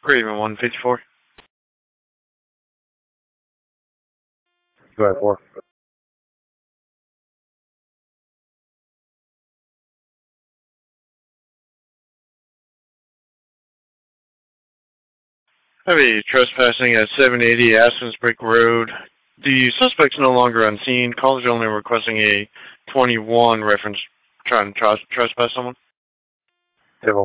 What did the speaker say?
Craven 154. Go ahead, 4. Heavy trespassing at 780 Aspens Brick Road. The suspect's no longer on scene. Callers only requesting a 21 reference trying to trespass someone.